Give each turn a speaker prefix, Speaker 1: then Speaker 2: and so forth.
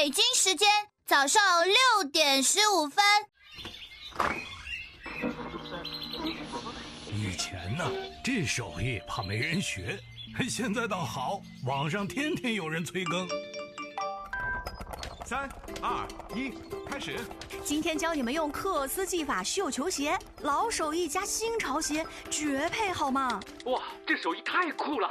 Speaker 1: 北京时间早上6:15。
Speaker 2: 以前呢，这手艺怕没人学，现在倒好，网上天天有人催更。
Speaker 3: 3、2、1，开始！
Speaker 4: 今天教你们用克斯技法绣球鞋，老手艺加新潮鞋，绝配好吗？
Speaker 5: 哇，这手艺太酷了！